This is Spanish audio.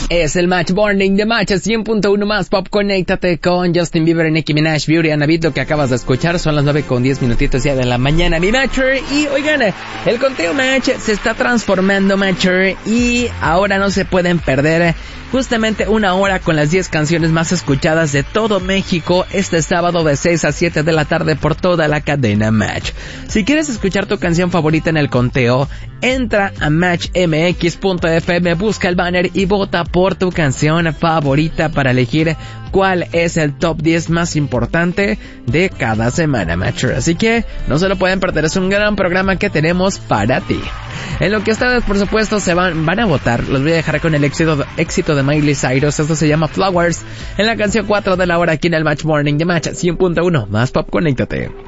Es el Match Morning de Match 100.1 más pop. Conéctate con Justin Bieber, Nicki Minaj, Beauty and the Beat. Lo que acabas de escuchar son las 9:10 minutitos ya de la mañana, mi Matcher. Y oigan, el conteo Match se está transformando, Matcher, y ahora no se pueden perder justamente una hora con las 10 canciones más escuchadas de todo México este sábado de 6 a 7 de la tarde por toda la cadena Match. Si quieres escuchar tu canción favorita en el conteo, entra a matchmx.fm, busca el banner y vota por tu canción favorita para elegir cuál es el top 10 más importante de cada semana, Matcher. Así que no se lo pueden perder, es un gran programa que tenemos para ti. En lo que ustedes, por supuesto, se van a votar, los voy a dejar con el éxito de Miley Cyrus. Esto se llama Flowers, en la canción 4 de la hora aquí en el Match Morning de Match 100.1 más pop. Conéctate.